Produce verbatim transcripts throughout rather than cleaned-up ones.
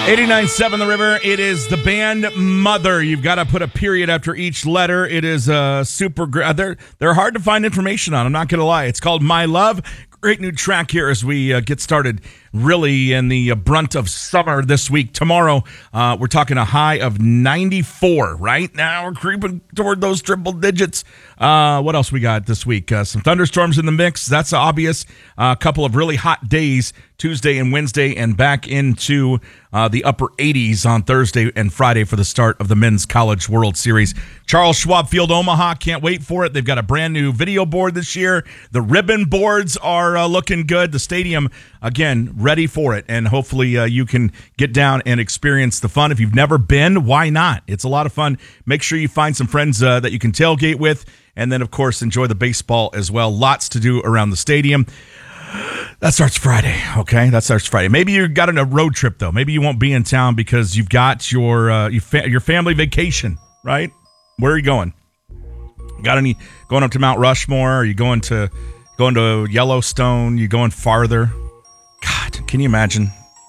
eighty-nine point seven The River. It is the band Mother. You've got to put a period after each letter. It is a super great. They're, they're hard to find information on. I'm not going to lie. It's called My Love. Great new track here as we uh, get started really in the uh, brunt of summer this week. Tomorrow, uh, we're talking a high of ninety-four. Right now, we're creeping toward those triple digits. Uh, what else we got this week? Uh, some thunderstorms in the mix. That's obvious. Uh, a couple of really hot days, Tuesday and Wednesday, and back into uh, the upper eighties on Thursday and Friday for the start of the Men's College World Series. Charles Schwab Field, Omaha. Can't wait for it. They've got a brand new video board this year. The ribbon boards are uh, looking good. The stadium, again, ready for it. And hopefully uh, you can get down and experience the fun. If you've never been, why not? It's a lot of fun. Make sure you find some friends uh, that you can tailgate with. And then, of course, enjoy the baseball as well. Lots to do around the stadium. That starts Friday, okay? That starts Friday. Maybe you got on a road trip, though. Maybe you won't be in town because you've got your uh, your, fa- your family vacation, right? Where are you going? Got any going up to Mount Rushmore? Are you going to going to Yellowstone? You going farther? God, can you imagine?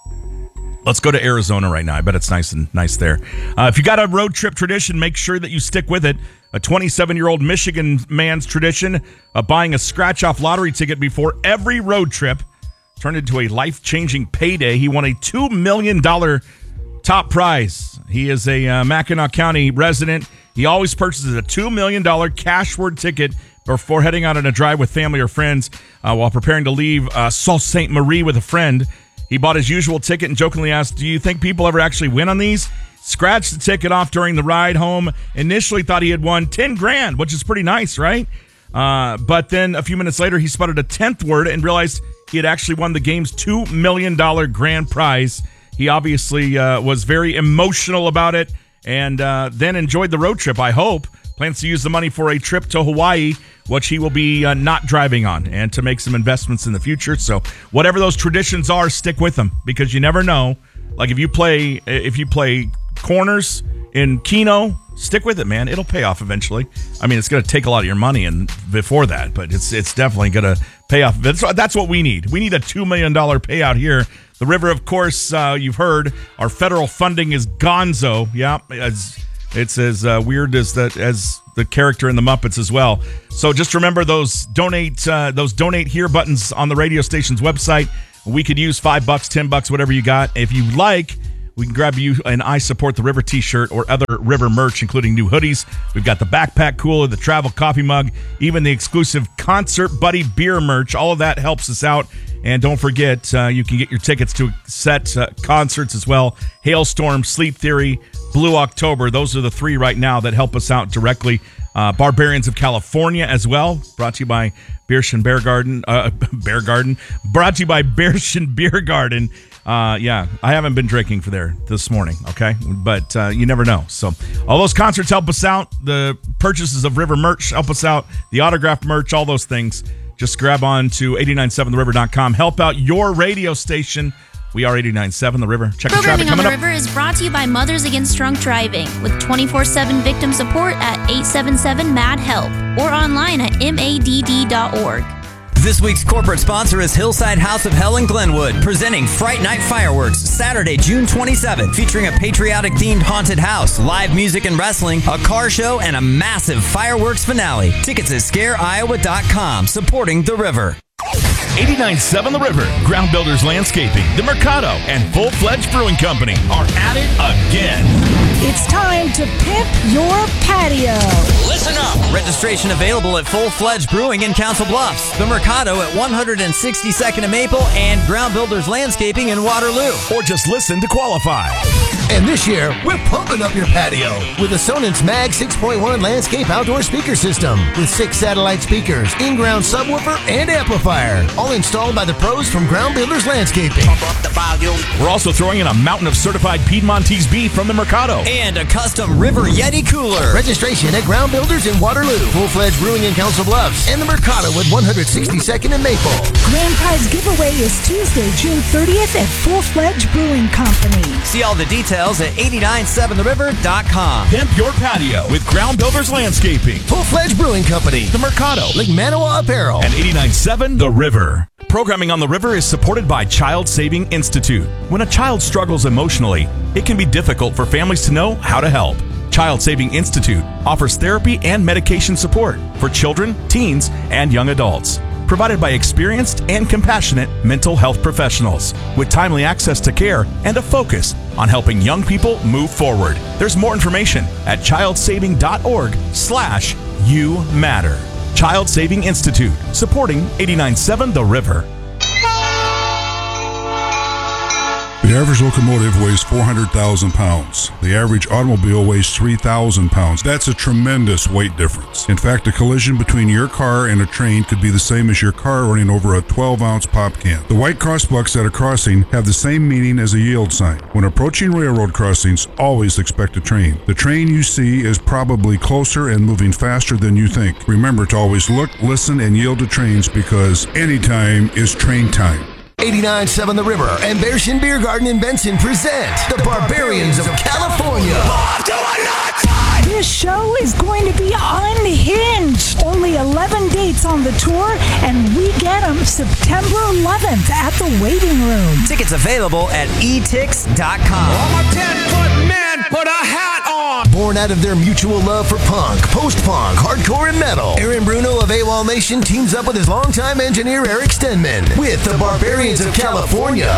Let's go to Arizona right now. I bet it's nice and nice there. Uh, if you got a road trip tradition, make sure that you stick with it. A twenty-seven-year-old Michigan man's tradition of buying a scratch-off lottery ticket before every road trip turned into a life-changing payday. He won a two million dollars top prize. He is a uh, Mackinac County resident. He always purchases a two million dollars cash word ticket before heading out on a drive with family or friends uh, while preparing to leave uh, Sault Ste. Marie with a friend. He bought his usual ticket and jokingly asked, do you think people ever actually win on these? Scratched the ticket off during the ride home. Initially thought he had won ten grand, which is pretty nice, right? Uh, but then a few minutes later, he spotted a tenth word and realized he had actually won the game's two million dollars grand prize. He obviously uh, was very emotional about it and uh, then enjoyed the road trip, I hope. Plans to use the money for a trip to Hawaii, which he will be uh, not driving on, and to make some investments in the future. So whatever those traditions are, stick with them because you never know. Like if you play, if you play corners in Keno, stick with it, man. It'll pay off eventually. I mean, it's going to take a lot of your money and before that, but it's it's definitely going to pay off. That's, that's what we need. We need a two million dollars payout here. The River, of course, uh, you've heard, our federal funding is gonzo. Yeah, as it's as uh, weird as that as the character in the Muppets as well. So just remember those donate uh, those donate here buttons on the radio station's website. We could use five bucks, ten bucks, whatever you got. If you like, we can grab you an I Support the River t-shirt or other River merch, including new hoodies. We've got the backpack cooler, the travel coffee mug, even the exclusive Concert Buddy beer merch. All of that helps us out. And don't forget, uh, you can get your tickets to set uh, concerts as well. Hailstorm, Sleep Theory, Blue October. Those are the three right now that help us out directly. Uh, Barbarians of California as well. Brought to you by Bierschen Beer Garden. Uh, Bear Garden. Brought to you by Bierschen Beer Garden. Uh, yeah, I haven't been drinking for there this morning, okay? But uh, you never know. So all those concerts help us out. The purchases of River merch help us out. The autographed merch, all those things. Just grab on to eight nine seven the river dot com. Help out your radio station. We are eight nine seven The River. Check the traffic coming up. Programming on The River is brought to you by Mothers Against Drunk Driving with twenty-four seven victim support at eight seven seven M A D HELP or online at M A D D dot org. This week's corporate sponsor is Hillside House of Hell in Glenwood, presenting Fright Night Fireworks, Saturday, June twenty-seventh, featuring a patriotic-themed haunted house, live music and wrestling, a car show, and a massive fireworks finale. Tickets at scare iowa dot com, supporting The River. eighty-nine point seven The River, Ground Builders Landscaping, The Mercado, and Full Fledged Brewing Company are at it again. It's time to pimp your patio. Listen up! Registration available at Full Fledged Brewing in Council Bluffs, The Mercado at one sixty-second and Maple, and Ground Builders Landscaping in Waterloo. Or just listen to qualify. And this year, we're pumping up your patio with a Sonance Mag six point one landscape outdoor speaker system with six satellite speakers, in-ground subwoofer, and amplifier, all installed by the pros from Ground Builders Landscaping. We're also throwing in a mountain of certified Piedmontese beef from the Mercado. And a custom River Yeti cooler. Registration at Ground Builders in Waterloo, Full Fledged Brewing in Council Bluffs, and the Mercado at one sixty-second and Maple. Grand prize giveaway is Tuesday, June thirtieth at Full Fledged Brewing Company. See all the details at eight nine seven the river dot com. Pimp your patio with Ground Builders Landscaping, Full Fledged Brewing Company, the Mercado, Lake Manawa Apparel, and eighty-nine point seven The River. Programming on the River is supported by Child Saving Institute. When a child struggles emotionally, it can be difficult for families to know how to help. Child Saving Institute offers therapy and medication support for children, teens, and young adults, provided by experienced and compassionate mental health professionals with timely access to care and a focus on helping young people move forward. There's more information at childsaving.org slash you matter. Child Saving Institute, supporting eighty-nine point seven The River. The average locomotive weighs four hundred thousand pounds. The average automobile weighs three thousand pounds. That's a tremendous weight difference. In fact, a collision between your car and a train could be the same as your car running over a twelve ounce pop can. The white crossbucks at a crossing have the same meaning as a yield sign. When approaching railroad crossings, always expect a train. The train you see is probably closer and moving faster than you think. Remember to always look, listen, and yield to trains, because anytime is train time. eighty-nine point seven The River and Bearshin Beer Garden in Benson present the Barbarians of California. This show is going to be unhinged. Only eleven dates on the tour, and we get them September eleventh at the Waiting Room. Tickets available at e tix dot com. ten-foot men put a hat on. Born out of their mutual love for punk, post-punk, hardcore, and metal, Aaron Bruno of AWOL Nation teams up with his longtime engineer Eric Stenman with the Barbarians of California.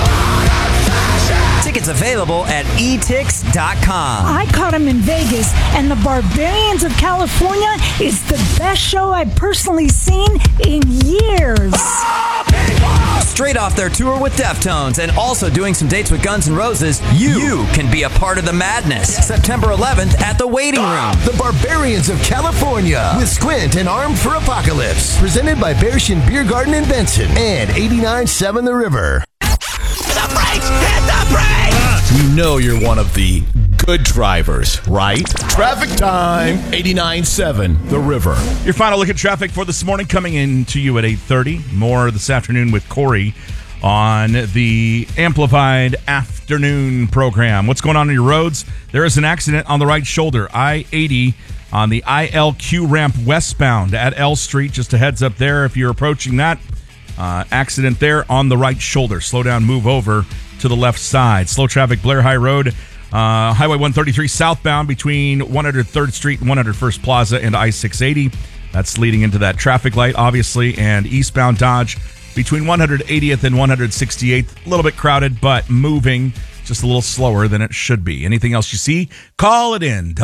Tickets available at e tix dot com. I caught him in Vegas, and the Barbarians of California is the best show I've personally seen in years. Straight off their tour with Deftones and also doing some dates with Guns N' Roses, you, you can be a part of the madness. September eleventh at the Waiting Room. The Barbarians of California with Squint and Armed for Apocalypse. Presented by Bearshin Beer Garden in Benson and eighty-nine point seven The River. The brakes! Hit the brakes! We know you're one of the good drivers, right? Traffic time, eighty-nine point seven The River. Your final look at traffic for this morning coming in to you at eight thirty. More this afternoon with Corey on the Amplified Afternoon program. What's going on on your roads? There is an accident on the right shoulder, I eighty, on the I L Q ramp westbound at L Street. Just a heads up there if you're approaching that. Uh, accident there on the right shoulder. Slow down, move over to the left side. Slow traffic, Blair High Road, uh, Highway one thirty-three southbound between one hundred third Street and one hundred first Plaza and I six eighty. That's leading into that traffic light, obviously, and eastbound Dodge between one hundred eightieth and one hundred sixty-eighth. A little bit crowded, but moving just a little slower than it should be. Anything else you see, call it in.